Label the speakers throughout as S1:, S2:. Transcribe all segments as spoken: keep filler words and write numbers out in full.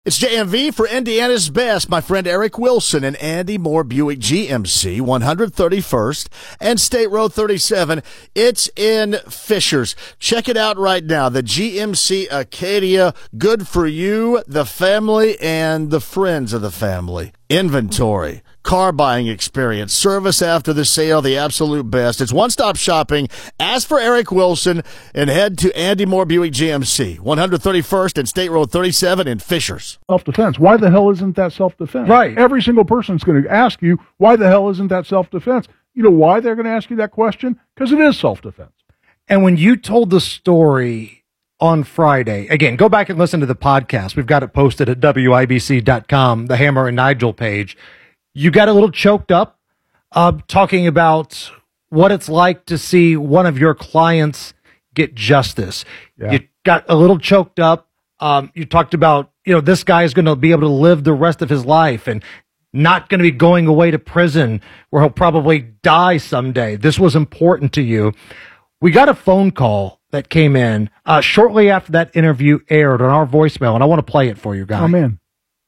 S1: It's J M V for Indiana's best. My friend Eric Wilson and Andy Moore Buick G M C, one thirty-first and State Road thirty-seven. It's in Fishers. Check it out right now. The G M C Acadia, good for you, the family, and the friends of the family. Inventory, car buying experience, service after the sale, the absolute best. It's one-stop shopping. Ask for Eric Wilson and head to Andy Moore Buick G M C, one thirty-first and State Road thirty-seven in Fishers.
S2: Self-defense. Why the hell isn't that self-defense?
S3: Right.
S2: Every single person's going to ask you, why the hell isn't that self-defense? You know why they're going to ask you that question? Because it is self-defense.
S3: And when you told the story on Friday, again, go back and listen to the podcast. We've got it posted at W I B C dot com, the Hammer and Nigel page. You got a little choked up uh, talking about what it's like to see one of your clients get justice.
S2: Yeah.
S3: You got a little choked up. Um, you talked about, you know, this guy is going to be able to live the rest of his life and not going to be going away to prison where he'll probably die someday. This was important to you. We got a phone call that came in uh, shortly after that interview aired on our voicemail, and I want to play it for you guys.
S2: Oh, man.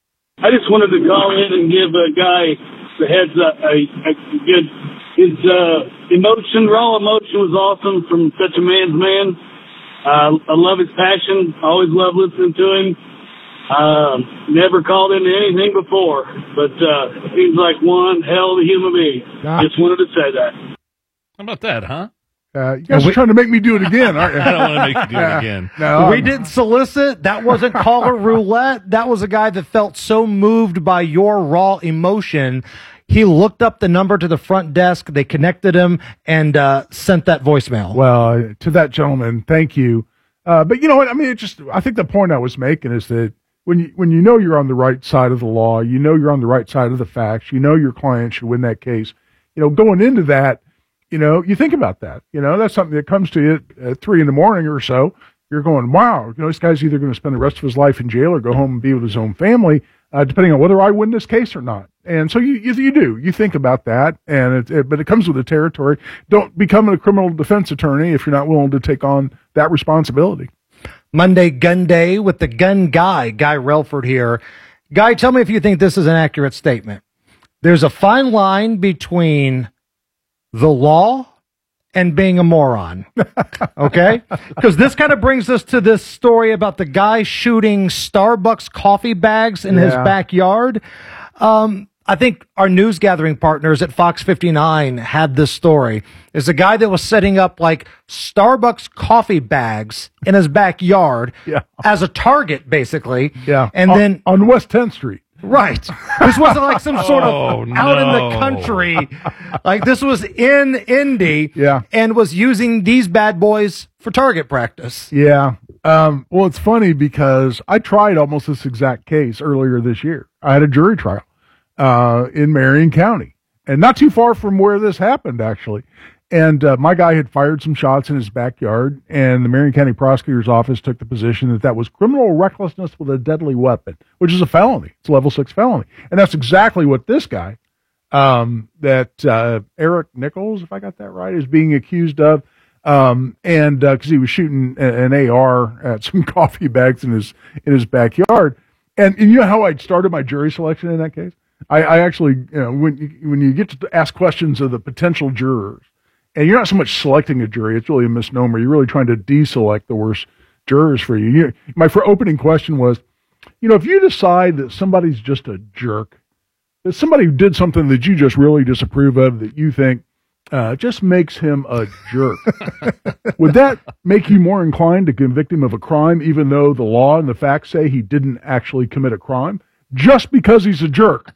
S4: I just wanted to call in and give a guy the heads up. A, a good, his uh, emotion, raw emotion was awesome from such a man's man. Uh, I love his passion. Always love listening to him. Uh, never called into anything before, but uh, seems like one hell of a human being.
S2: Ah.
S4: Just wanted to say that.
S5: How about that, huh?
S2: Uh, you guys are trying to make me do it again, aren't you?
S5: I don't want to make you do it again.
S2: No,
S3: we
S2: I'm-
S3: didn't solicit. That wasn't caller roulette. That was a guy that felt so moved by your raw emotion. He looked up the number to the front desk. They connected him and uh, sent that voicemail.
S2: Well, to that gentleman, thank you. Uh, but you know what? I mean, it just, I think the point I was making is that when you, when you know you're on the right side of the law, you know you're on the right side of the facts, you know your client should win that case, you know, going into that, you know, you think about that. You know, that's something that comes to you at three in the morning or so. You're going, wow, you know, this guy's either going to spend the rest of his life in jail or go home and be with his own family, uh, depending on whether I win this case or not. And so you, you, you do, you think about that, and it, it, but it comes with the territory. Don't become a criminal defense attorney if you're not willing to take on that responsibility.
S3: Monday Gun Day with the gun guy, Guy Relford here. Guy, tell me if you think this is an accurate statement. There's a fine line between the law and being a moron. Okay? Because this kind of brings us to this story about the guy shooting Starbucks coffee bags in
S2: Yeah.
S3: his backyard. Um, I think our news gathering partners at Fox fifty-nine had this story. There's a guy that was setting up like Starbucks coffee bags in his backyard
S2: Yeah.
S3: as a target, basically.
S2: Yeah.
S3: And
S2: on,
S3: then
S2: on West tenth Street.
S3: Right. This wasn't like some sort of
S5: Oh,
S3: out in
S5: no.
S3: the country. Like this was in Indy.
S2: Yeah.
S3: And was using these bad boys for target practice.
S2: Yeah. Um, well, it's funny because I tried almost this exact case earlier this year. I had a jury trial uh, in Marion County, and not too far from where this happened, actually. And uh, my guy had fired some shots in his backyard, and the Marion County Prosecutor's Office took the position that that was criminal recklessness with a deadly weapon, which is a felony. It's a level six felony. And that's exactly what this guy, um, that uh, Eric Nichols, if I got that right, is being accused of. Um, and because uh, he was shooting a, an A R at some coffee bags in his in his backyard. And, and you know how I started my jury selection in that case? I, I actually, you know, when you, when you get to ask questions of the potential jurors, and you're not so much selecting a jury, it's really a misnomer. You're really trying to deselect the worst jurors for you. you my for opening question was, you know, if you decide that somebody's just a jerk, that somebody who did something that you just really disapprove of, that you think uh, just makes him a jerk, would that make you more inclined to convict him of a crime, even though the law and the facts say he didn't actually commit a crime, just because he's a jerk?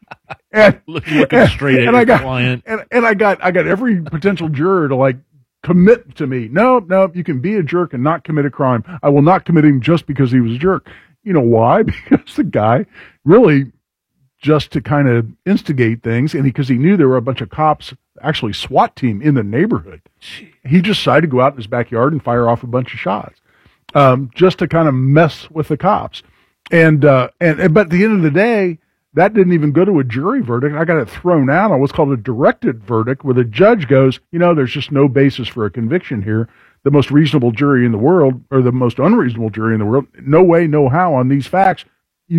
S2: And,
S5: Look, looking straight at
S2: and
S5: your
S2: I got,
S5: client.
S2: And, and I got I got every potential juror to like commit to me. No, no, you can be a jerk and not commit a crime. I will not commit him just because he was a jerk. You know why? Because the guy really just to kind of instigate things, and because he, he knew there were a bunch of cops, actually SWAT team in the neighborhood. He just decided to go out in his backyard and fire off a bunch of shots, um, just to kind of mess with the cops. And uh, and, and but at the end of the day, that didn't even go to a jury verdict. I got it thrown out on what's called a directed verdict, where the judge goes, you know, there's just no basis for a conviction here. The most reasonable jury in the world, or the most unreasonable jury in the world, no way, no how on these facts